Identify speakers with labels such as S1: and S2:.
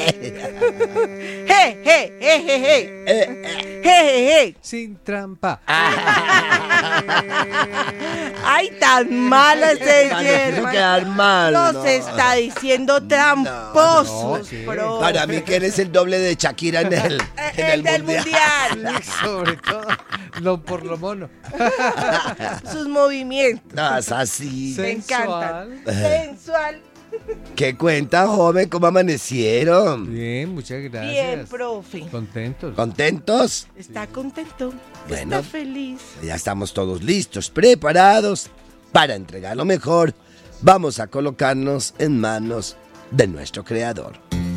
S1: Sin trampa.
S2: Ay, tan mala ese
S3: Quiso
S2: yerma.
S3: quedar mal.
S2: Nos
S3: no.
S2: está diciendo tramposos,
S1: no, sí.
S2: profe.
S3: Para mí que eres el doble de Shakira en el
S2: Del
S3: mundial.
S2: mundial.
S1: Sobre todo por lo mono.
S2: Sus movimientos.
S3: No, es así.
S2: Me encantan. Sensual.
S3: ¿Qué cuenta, joven? ¿Cómo amanecieron?
S1: Bien, muchas gracias.
S2: Bien, profe.
S1: Contentos.
S3: ¿Contentos?
S2: Está contento.
S3: Bueno.
S2: Está feliz.
S3: Ya estamos todos listos, preparados para entregar lo mejor. Vamos a colocarnos en manos de nuestro creador.